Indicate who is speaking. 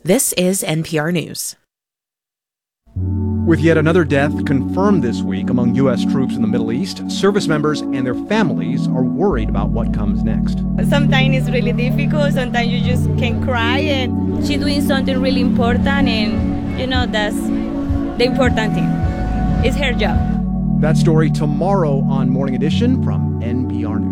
Speaker 1: This is NPR News.
Speaker 2: With yet another death confirmed this week among U.S. troops in the Middle East, service members and their families are worried about what comes next.
Speaker 3: Sometimes it's really difficult. Sometimes you just can cry, and she's doing something really important, and, that's the important thing. It's her job.
Speaker 2: That story tomorrow on Morning Edition from NPR News.